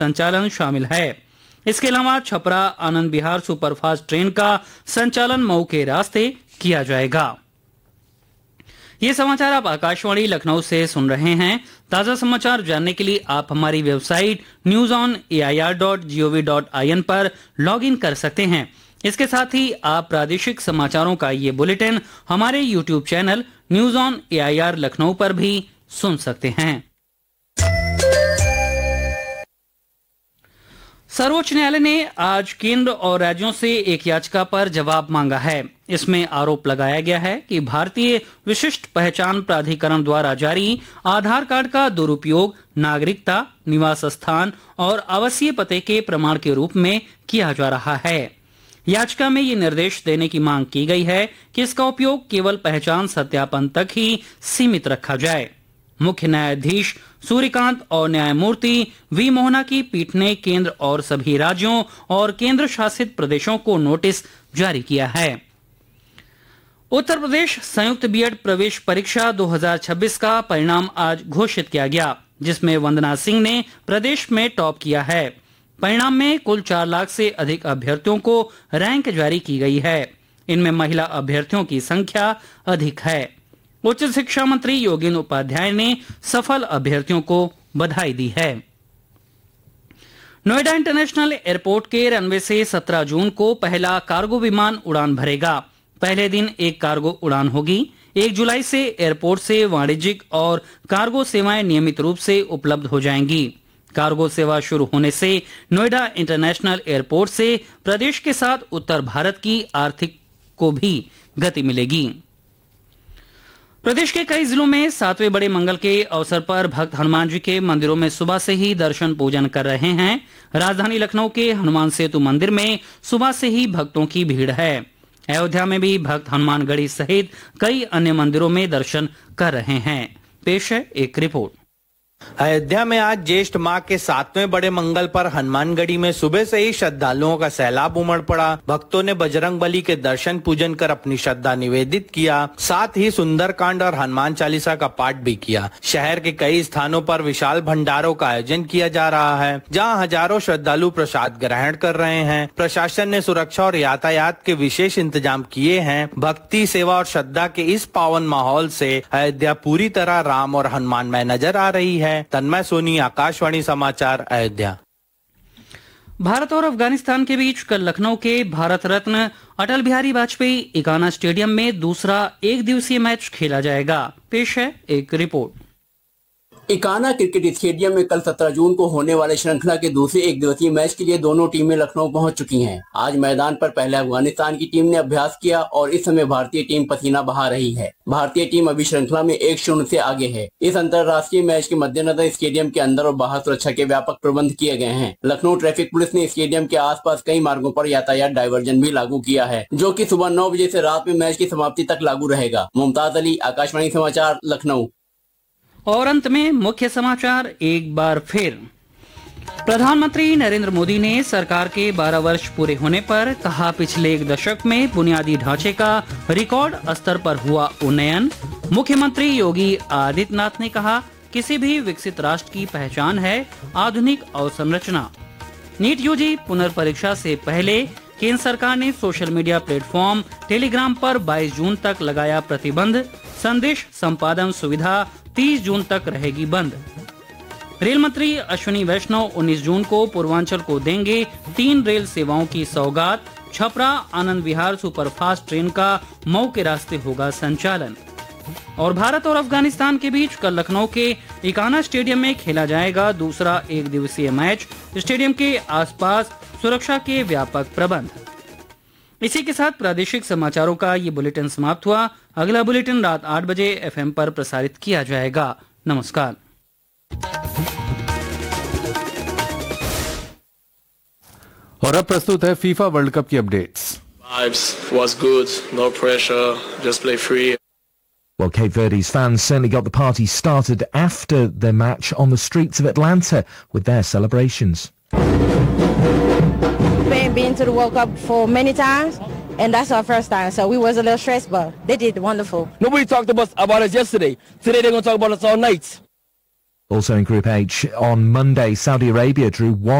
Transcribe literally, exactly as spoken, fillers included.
संचालन शामिल है। इसके अलावा छपरा आनंद विहार सुपरफास्ट ट्रेन का संचालन मऊ के रास्ते किया जाएगा। ये समाचार आप आकाशवाणी लखनऊ से सुन रहे हैं। ताजा समाचार जानने के लिए आप हमारी website news on A I R dot G O V dot I N पर लॉग इन कर सकते हैं। इसके साथ ही आप प्रादेशिक समाचारों का ये बुलेटिन हमारे YouTube channel news on A I R Lucknow पर भी सुन सकते हैं। सर्वोच्च न्यायालय ने आज केंद्र और राज्यों से एक याचिका पर जवाब मांगा है। इसमें आरोप लगाया गया है कि भारतीय विशिष्ट पहचान प्राधिकरण द्वारा जारी आधार कार्ड का दुरुपयोग नागरिकता, निवास स्थान और आवासीय पते के प्रमाण के रूप में किया जा रहा है। याचिका में ये निर्देश देने की मांग की गई है कि इसका उपयोग केवल पहचान सत्यापन तक ही सीमित रखा जाए। मुख्य न्यायाधीश सूर्यकांत और न्यायमूर्ति वी मोहना की पीठ ने केंद्र और सभी राज्यों और केंद्र शासित प्रदेशों को नोटिस जारी किया है। उत्तर प्रदेश संयुक्त बीएड प्रवेश परीक्षा दो हज़ार छब्बीस का परिणाम आज घोषित किया गया, जिसमें वंदना सिंह ने प्रदेश में टॉप किया है। परिणाम में कुल चार लाख से अधिक अभ्यर्थियों को रैंक जारी की गई है। इनमें महिला अभ्यर्थियों की संख्या अधिक है। उच्च शिक्षा मंत्री योगेंद्र उपाध्याय ने सफल अभ्यर्थियों को बधाई दी है। नोएडा इंटरनेशनल एयरपोर्ट के रनवे से सत्रह जून को पहला कार्गो विमान उड़ान भरेगा। पहले दिन एक कार्गो उड़ान होगी। एक जुलाई से एयरपोर्ट से वाणिज्यिक और कार्गो सेवाएं नियमित रूप से उपलब्ध हो जाएंगी। कार्गो सेवा शुरू होने से नोएडा इंटरनेशनल एयरपोर्ट से प्रदेश के साथ उत्तर भारत की आर्थिक को भी गति मिलेगी। प्रदेश के कई जिलों में सातवें बड़े मंगल के अवसर पर भक्त हनुमान जी के मंदिरों में सुबह से ही दर्शन पूजन कर रहे हैं। राजधानी लखनऊ के हनुमान सेतु मंदिर में सुबह से ही भक्तों की भीड़ है। अयोध्या में भी भक्त हनुमानगढ़ी सहित कई अन्य मंदिरों में दर्शन कर रहे हैं। पेश है एक रिपोर्ट। अयोध्या में आज ज्येष्ठ माह के सातवें बड़े मंगल पर हनुमानगढ़ी में सुबह से ही श्रद्धालुओं का सैलाब उमड़ पड़ा। भक्तों ने बजरंग बली के दर्शन पूजन कर अपनी श्रद्धा निवेदित किया। साथ ही सुंदरकांड और हनुमान चालीसा का पाठ भी किया। शहर के कई स्थानों पर विशाल भंडारों का आयोजन किया जा रहा है, जहां हजारों श्रद्धालु प्रसाद ग्रहण कर रहे हैं। प्रशासन ने सुरक्षा और यातायात के विशेष इंतजाम किए हैं। भक्ति, सेवा और श्रद्धा के इस पावन माहौल से अयोध्या पूरी तरह राम और हनुमानमय नजर आ रही है। तन्मय सोनी, आकाशवाणी समाचार, अयोध्या। भारत और अफगानिस्तान के बीच कल लखनऊ के भारत रत्न अटल बिहारी वाजपेयी इकाना स्टेडियम में दूसरा एक दिवसीय मैच खेला जाएगा। पेश है एक रिपोर्ट। इकाना क्रिकेट स्टेडियम में कल सत्रह जून को होने वाले श्रृंखला के दूसरे एक दिवसीय मैच के लिए दोनों टीमें लखनऊ पहुंच चुकी हैं। आज मैदान पर पहले अफगानिस्तान की टीम ने अभ्यास किया और इस समय भारतीय टीम पसीना बहा रही है। भारतीय टीम अभी श्रृंखला में एक शून्य से आगे है। इस अंतर्राष्ट्रीय मैच के मद्देनजर स्टेडियम के अंदर और बाहर सुरक्षा के व्यापक प्रबंध किए गए हैं। लखनऊ ट्रैफिक पुलिस ने स्टेडियम के आसपास कई मार्गों पर यातायात डायवर्जन भी लागू किया है, जो कि सुबह नौ बजे से रात में मैच की समाप्ति तक लागू रहेगा। मुमताज अली, आकाशवाणी समाचार, लखनऊ। और अंत में मुख्य समाचार एक बार फिर। प्रधानमंत्री नरेंद्र मोदी ने सरकार के बारह वर्ष पूरे होने पर कहा, पिछले एक दशक में बुनियादी ढांचे का रिकॉर्ड स्तर पर हुआ उन्नयन। मुख्यमंत्री योगी आदित्यनाथ ने कहा, किसी भी विकसित राष्ट्र की पहचान है आधुनिक अवसंरचना। नीट यूजी पुनर्परीक्षा से पहले केंद्र सरकार ने सोशल मीडिया प्लेटफॉर्म टेलीग्राम पर बाईस जून तक लगाया प्रतिबंध। संदेश संपादन सुविधा तीस जून तक रहेगी बंद। रेल मंत्री अश्विनी वैष्णव उन्नीस जून को पूर्वांचल को देंगे तीन रेल सेवाओं की सौगात। छपरा आनंद विहार सुपरफास्ट ट्रेन का मऊ के रास्ते होगा संचालन। और भारत और अफगानिस्तान के बीच कल लखनऊ के इकाना स्टेडियम में खेला जाएगा दूसरा एक दिवसीय मैच। स्टेडियम के आसपास सुरक्षा के व्यापक प्रबंध। इसी के साथ प्रादेशिक समाचारों का ये बुलेटिन समाप्त हुआ। अगला बुलेटिन रात आठ बजे एफएम पर प्रसारित किया जाएगा। नमस्कार। और अब प्रस्तुत है फीफा वर्ल्ड कप की updates. Vibes was good, no pressure, just play free. Well, Cape Verde's fans certainly got the party started after their match on the streets of Atlanta with their celebrations. We've been to the World Cup for many times, and that's our first time, so we was a little stressed, but they did wonderful. Nobody talked about, about us yesterday. Today they're going to talk about us all night. Also in Group H, on Monday, Saudi Arabia drew one